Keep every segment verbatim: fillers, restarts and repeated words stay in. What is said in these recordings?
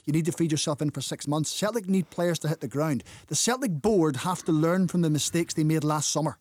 You need to feed yourself in for six months. Celtic need players to hit the ground. The Celtic board have to learn from the mistakes they made last summer.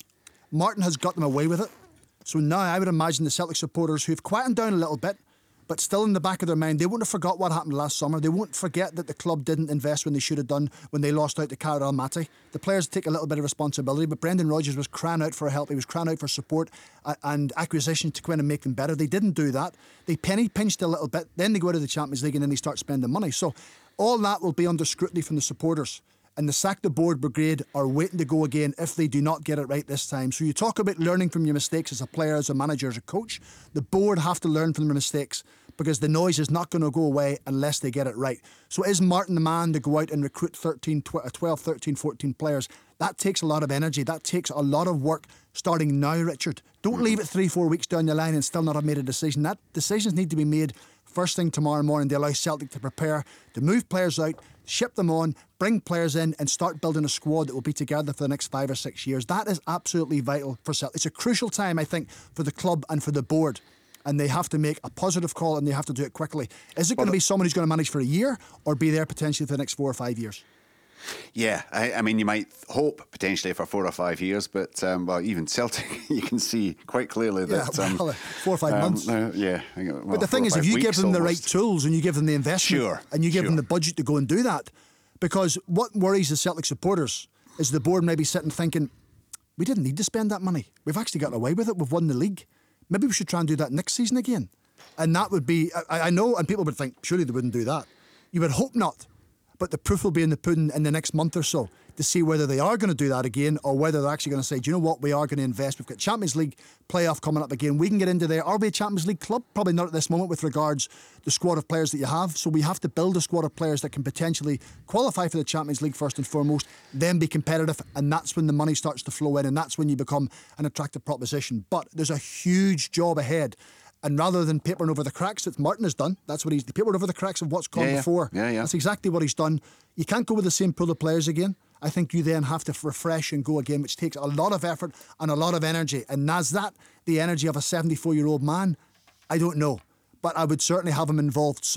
Martin has got them away with it. So now I would imagine the Celtic supporters who've quietened down a little bit, but still in the back of their mind, they won't have forgot what happened last summer. They won't forget that the club didn't invest when they should have done when they lost out to Cara Almaty. The players take a little bit of responsibility, but Brendan Rodgers was crying out for help. He was crying out for support uh, and acquisition to go in and make them better. They didn't do that. They penny pinched a little bit. Then they go to the Champions League and then they start spending money. So all that will be under scrutiny from the supporters. And the Sack the Board brigade are waiting to go again if they do not get it right this time. So you talk about learning from your mistakes as a player, as a manager, as a coach. The board have to learn from their mistakes because the noise is not going to go away unless they get it right. So is Martin the man to go out and recruit thirteen, twelve, thirteen, fourteen players? That takes a lot of energy. That takes a lot of work starting now, Richard. Don't mm-hmm. leave it three, four weeks down the line and still not have made a decision. That decisions need to be made first thing tomorrow morning to allow Celtic to prepare, to move players out, ship them on, bring players in and start building a squad that will be together for the next five or six years. That is absolutely vital for Celtic. It's a crucial time, I think, for the club and for the board. And they have to make a positive call and they have to do it quickly. Is it well, going to be someone who's going to manage for a year or be there potentially for the next four or five years? Yeah, I, I mean, you might hope potentially for four or five years, but um, well, even Celtic, you can see quite clearly that yeah, well, um, four or five um, months. Uh, yeah, well, but the thing is, if you give them almost. the right tools and you give them the investment sure, and you give sure. them the budget to go and do that, because what worries the Celtic supporters is the board maybe sitting thinking, we didn't need to spend that money. We've actually gotten away with it. We've won the league. Maybe we should try and do that next season again. And that would be, I, I know, and people would think, surely they wouldn't do that. You would hope not. But the proof will be in the pudding in the next month or so to see whether they are going to do that again or whether they're actually going to say, do you know what, we are going to invest. We've got Champions League playoff coming up again. We can get into there. Are we a Champions League club? Probably not at this moment with regards to the squad of players that you have. So we have to build a squad of players that can potentially qualify for the Champions League first and foremost, then be competitive. And that's when the money starts to flow in and that's when you become an attractive proposition. But there's a huge job ahead. And rather than papering over the cracks that Martin has done, that's what he's papered over the cracks of what's gone yeah, yeah. before. Yeah, yeah. That's exactly what he's done. You can't go with the same pool of players again. I think you then have to refresh and go again, which takes a lot of effort and a lot of energy. And is that the energy of a seventy-four-year-old man? I don't know. But I would certainly have him involved.